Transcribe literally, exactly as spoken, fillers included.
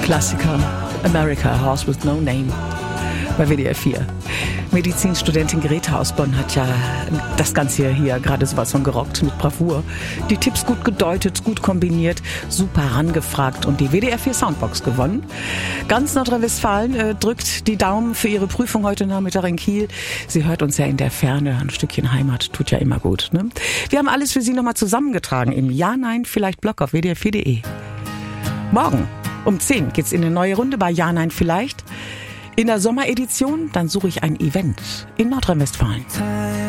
Klassiker America, A Horse with No Name bei W D R vier. Medizinstudentin Greta aus Bonn hat ja das Ganze hier gerade sowas von gerockt mit Bravour. Die Tipps gut gedeutet, gut kombiniert, super rangefragt und die W D R vier Soundbox gewonnen. Ganz Nordrhein-Westfalen äh, drückt die Daumen für ihre Prüfung heute Nachmittag in Kiel. Sie hört uns ja in der Ferne, ein Stückchen Heimat tut ja immer gut. Ne? Wir haben alles für Sie nochmal zusammengetragen im Ja, Nein, Vielleicht Blog auf w d r vier punkt d e. Morgen um zehn geht's in eine neue Runde bei Ja, Nein, Vielleicht. In der Sommeredition, dann suche ich ein Event in Nordrhein-Westfalen.